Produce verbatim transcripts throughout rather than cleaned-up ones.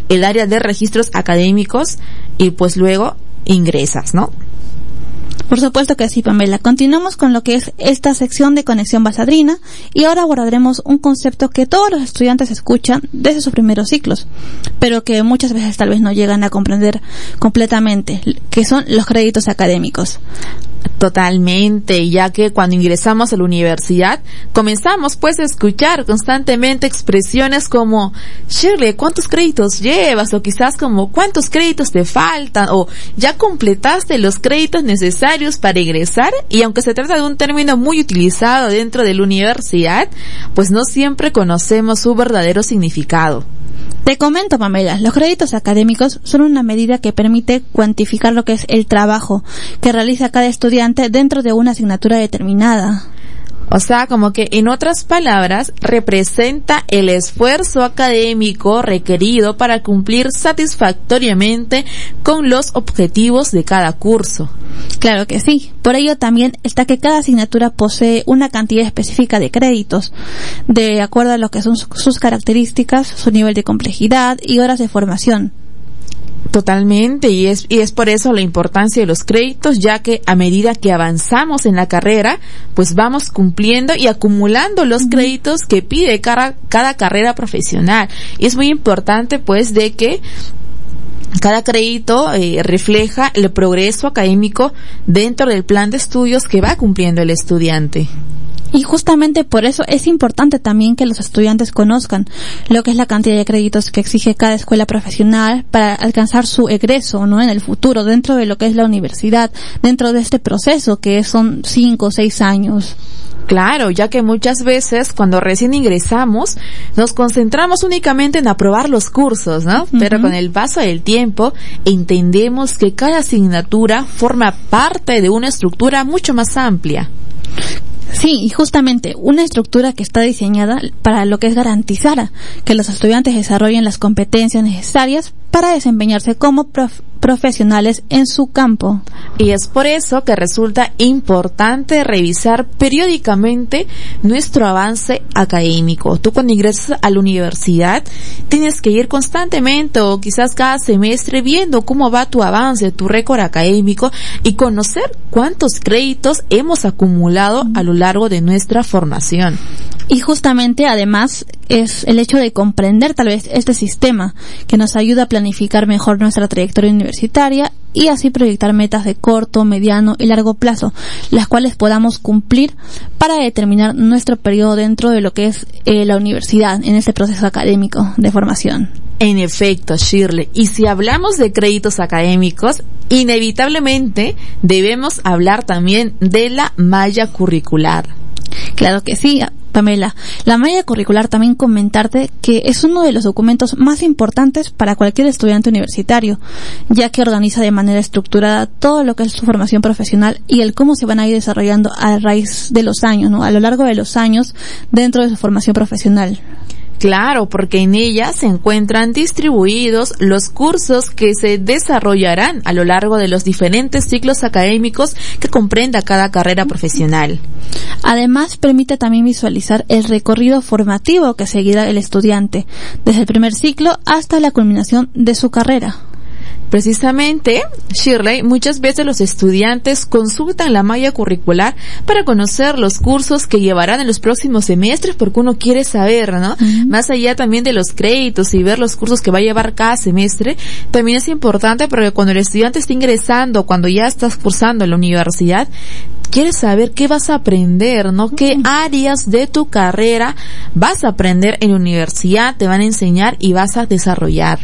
el área de registros académicos y pues luego ingresas, ¿no? Por supuesto que sí, Pamela. Continuamos con lo que es esta sección de Conexión Basadrina y ahora abordaremos un concepto que todos los estudiantes escuchan desde sus primeros ciclos, pero que muchas veces tal vez no llegan a comprender completamente, que son los créditos académicos. Totalmente, ya que cuando ingresamos a la universidad comenzamos pues a escuchar constantemente expresiones como Shirley, ¿cuántos créditos llevas? O quizás como ¿cuántos créditos te faltan? O ¿ya completaste los créditos necesarios para ingresar? Y aunque se trata de un término muy utilizado dentro de la universidad, pues no siempre conocemos su verdadero significado. Te comento, Pamela, los créditos académicos son una medida que permite cuantificar lo que es el trabajo que realiza cada estudiante dentro de una asignatura determinada. O sea, como que en otras palabras, representa el esfuerzo académico requerido para cumplir satisfactoriamente con los objetivos de cada curso. Claro que sí. Por ello también está que cada asignatura posee una cantidad específica de créditos, de acuerdo a lo que son sus características, su nivel de complejidad y horas de formación. Totalmente, y es y es por eso la importancia de los créditos, ya que a medida que avanzamos en la carrera, pues vamos cumpliendo y acumulando los uh-huh. créditos que pide cada, cada carrera profesional. Y es muy importante pues de que cada crédito eh, refleja el progreso académico dentro del plan de estudios que va cumpliendo el estudiante. Y justamente por eso es importante también que los estudiantes conozcan lo que es la cantidad de créditos que exige cada escuela profesional para alcanzar su egreso, ¿no? En el futuro, dentro de lo que es la universidad, dentro de este proceso que son cinco o seis años. Claro, ya que muchas veces cuando recién ingresamos nos concentramos únicamente en aprobar los cursos, ¿no? Uh-huh. Pero con el paso del tiempo entendemos que cada asignatura forma parte de una estructura mucho más amplia. Sí, y justamente una estructura que está diseñada para lo que es garantizar que los estudiantes desarrollen las competencias necesarias para desempeñarse como prof- profesionales en su campo. Y es por eso que resulta importante revisar periódicamente nuestro avance académico. Tú cuando ingresas a la universidad tienes que ir constantemente o quizás cada semestre viendo cómo va tu avance, tu récord académico y conocer cuántos créditos hemos acumulado a lo largo de nuestra formación. Y justamente además es el hecho de comprender tal vez este sistema que nos ayuda a planificar mejor nuestra trayectoria universitaria y así proyectar metas de corto, mediano y largo plazo, las cuales podamos cumplir para determinar nuestro periodo dentro de lo que es eh, la universidad en este proceso académico de formación. En efecto, Shirley, y si hablamos de créditos académicos, inevitablemente debemos hablar también de la malla curricular. Claro que sí, Pamela. La malla curricular, también comentarte que es uno de los documentos más importantes para cualquier estudiante universitario, ya que organiza de manera estructurada todo lo que es su formación profesional y el cómo se van a ir desarrollando a raíz de los años, ¿no? A lo largo de los años dentro de su formación profesional. Claro, porque en ella se encuentran distribuidos los cursos que se desarrollarán a lo largo de los diferentes ciclos académicos que comprenda cada carrera profesional. Además, permite también visualizar el recorrido formativo que seguirá el estudiante, desde el primer ciclo hasta la culminación de su carrera. Precisamente, Shirley, muchas veces los estudiantes consultan la malla curricular para conocer los cursos que llevarán en los próximos semestres porque uno quiere saber, ¿no? Uh-huh. Más allá también de los créditos y ver los cursos que va a llevar cada semestre, también es importante porque cuando el estudiante está ingresando, cuando ya estás cursando en la universidad, quieres saber qué vas a aprender, ¿no? ¿Qué áreas de tu carrera vas a aprender en la universidad, te van a enseñar y vas a desarrollar?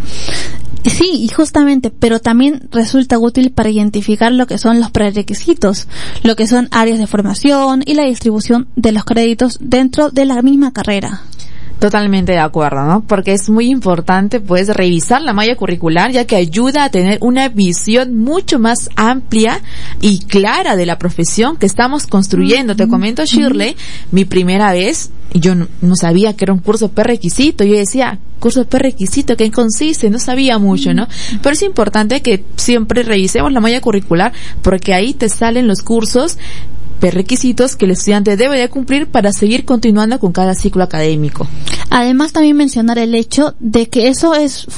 Sí, y justamente, pero también resulta útil para identificar lo que son los prerequisitos, lo que son áreas de formación y la distribución de los créditos dentro de la misma carrera. Totalmente de acuerdo, ¿no? Porque es muy importante, pues, revisar la malla curricular, ya que ayuda a tener una visión mucho más amplia y clara de la profesión que estamos construyendo. Mm-hmm. Te comento, Shirley, mm-hmm. mi primera vez, yo no, no sabía que era un curso prerequisito. Yo decía, curso prerequisito, ¿qué consiste? No sabía mucho, ¿no? Pero es importante que siempre revisemos la malla curricular, porque ahí te salen los cursos requisitos que el estudiante debe de cumplir para seguir continuando con cada ciclo académico. Además, también mencionar el hecho de que eso es